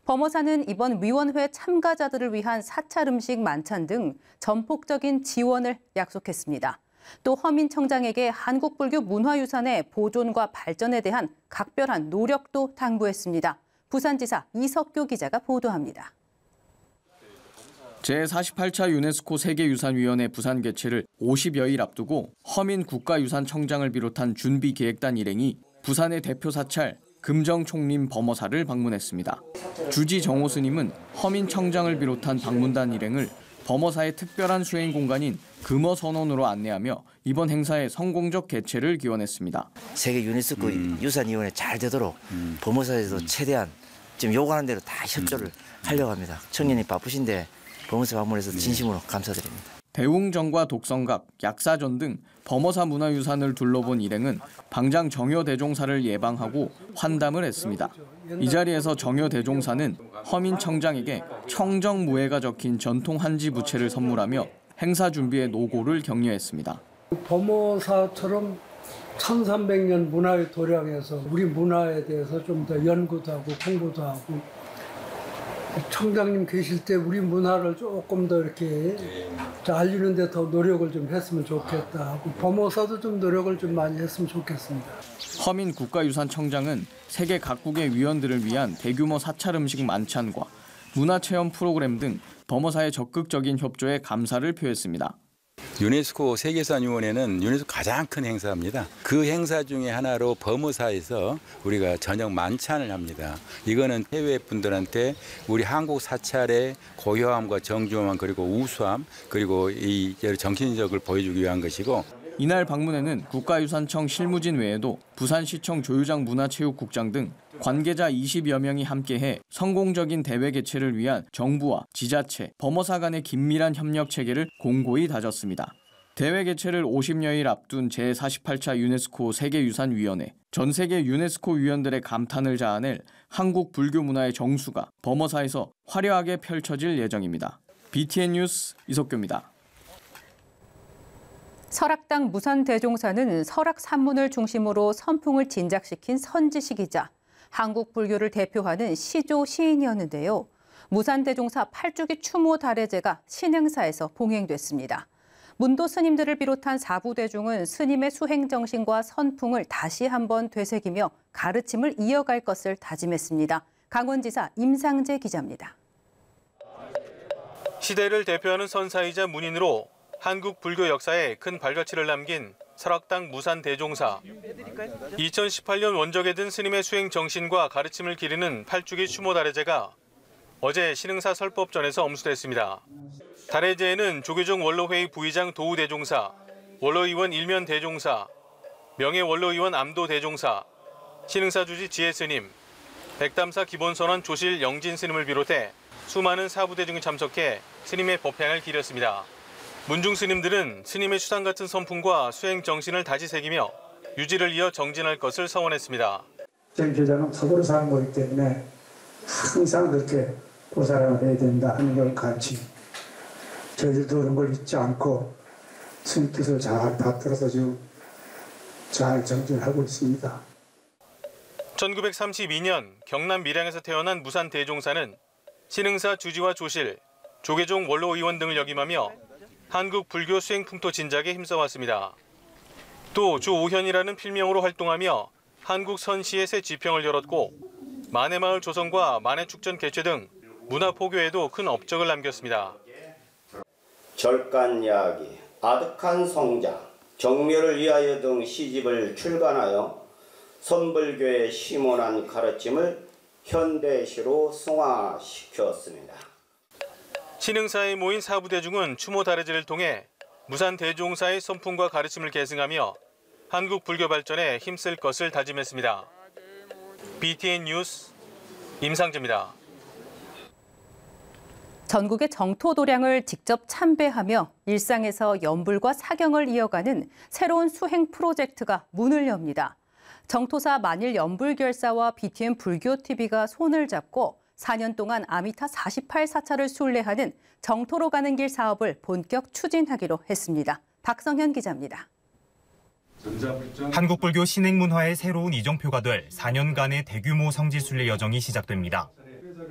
범어사는 이번 위원회 참가자들을 위한 사찰 음식 만찬 등 전폭적인 지원을 약속했습니다. 또 허민청장에게 한국불교 문화유산의 보존과 발전에 대한 각별한 노력도 당부했습니다. 부산지사 이석교 기자가 보도합니다. 제48차 유네스코 세계유산위원회 부산 개최를 50여일 앞두고 허민 국가유산청장을 비롯한 준비기획단 일행이 부산의 대표 사찰 금정총림 범어사를 방문했습니다. 주지 정호 스님은 허민 청장을 비롯한 방문단 일행을 범어사의 특별한 수행 공간인 금어선원으로 안내하며 이번 행사의 성공적 개최를 기원했습니다. 세계 유네스코 유산위원회 잘 되도록 범어사에서 최대한 지금 요구하는 대로 다 협조를 하려고 합니다. 청년이 바쁘신데 범어사 방문해서 진심으로 감사드립니다. 대웅전과 독성각, 약사전 등 범어사 문화유산을 둘러본 일행은 방장 정효대종사를 예방하고 환담을 했습니다. 이 자리에서 정효대종사는 허민 청장에게 청정무예가 적힌 전통 한지 부채를 선물하며 행사 준비의 노고를 격려했습니다. 범어사처럼 1300년 문화의 도량에서 우리 문화에 대해서 좀 더 연구도 하고 공부도 하고 청장님 계실 때 우리 문화를 조금 더 이렇게 알리는 데 더 노력을 좀 했으면 좋겠다 하고 범어사도 좀 노력을 좀 많이 했으면 좋겠습니다. 허민 국가유산청장은 세계 각국의 위원들을 위한 대규모 사찰 음식 만찬과 문화체험 프로그램 등 범어사의 적극적인 협조에 감사를 표했습니다. 유네스코 세계유산위원회는 유네스코 가장 큰 행사입니다. 그 행사 중에 하나로 범어사에서 우리가 저녁 만찬을 합니다. 이거는 해외 분들한테 우리 한국 사찰의 고요함과 정중함 그리고 우수함 그리고 이 정신력을 보여주기 위한 것이고 이날 방문에는 국가유산청 실무진 외에도 부산시청 조유장 문화체육국장 등 관계자 20여 명이 함께해 성공적인 대회 개최를 위한 정부와 지자체, 범어사 간의 긴밀한 협력 체계를 공고히 다졌습니다. 대회 개최를 50여일 앞둔 제48차 유네스코 세계유산위원회, 전 세계 유네스코 위원들의 감탄을 자아낼 한국 불교 문화의 정수가 범어사에서 화려하게 펼쳐질 예정입니다. BTN 뉴스 이석규입니다. 설악당 무산대종사는 설악 산문을 중심으로 선풍을 진작시킨 선지식이자 한국 불교를 대표하는 시조 시인이었는데요. 무산대종사 8주기 추모 달해제가 신행사에서 봉행됐습니다. 문도 스님들을 비롯한 사부대중은 스님의 수행 정신과 선풍을 다시 한번 되새기며 가르침을 이어갈 것을 다짐했습니다. 강원지사 임상재 기자입니다. 시대를 대표하는 선사이자 문인으로 한국 불교 역사에 큰 발자취를 남긴 설악당 무산대종사. 2018년 원적에 든 스님의 수행 정신과 가르침을 기리는 8주기 추모 달해제가 어제 신흥사 설법전에서 엄수됐습니다. 달해제에는 조계종 원로회의 부의장 도우대종사, 원로의원 일면대종사, 명예원로의원 암도대종사, 신흥사 주지 지혜스님, 백담사 기본선원 조실 영진스님을 비롯해 수많은 사부대중이 참석해 스님의 법향을 기렸습니다. 문중 스님들은 스님의 추상 같은 선풍과 수행 정신을 다시 새기며 유지를 이어 정진할 것을 서원했습니다. 정교자는 서구로 사는 거기 때문에 항상 그렇게 보살을 해야 된다 하는 걸 같이 저희들도 그런 걸 잊지 않고 스님 뜻을 잘 받들어서 지금 잘 정진하고 있습니다. 1932년 경남 밀양에서 태어난 무산대종사는 신흥사 주지와 조실, 조계종 원로의원 등을 역임하며 한국 불교 수행 풍토 진작에 힘써왔습니다. 또 조오현이라는 필명으로 활동하며 한국 선시의 새 지평을 열었고 만해마을 조성과 만해축전 개최 등 문화 포교에도 큰 업적을 남겼습니다. 절간 이야기, 아득한 성장, 정묘를 위하여 등 시집을 출간하여 선불교의 심원한 가르침을 현대시로 승화시켰습니다. 신흥사에 모인 사부대중은 추모 달해제를 통해 무산대종사의 선풍과 가르침을 계승하며 한국 불교 발전에 힘쓸 것을 다짐했습니다. BTN 뉴스 임상재입니다. 전국의 정토도량을 직접 참배하며 일상에서 연불과 사경을 이어가는 새로운 수행 프로젝트가 문을 엽니다. 정토사 만일연불결사와 BTN 불교TV가 손을 잡고 4년 동안 아미타 48사찰을 순례하는 정토로 가는 길 사업을 본격 추진하기로 했습니다. 박성현 기자입니다. 한국 불교 신행문화의 새로운 이정표가 될 4년간의 대규모 성지순례 여정이 시작됩니다.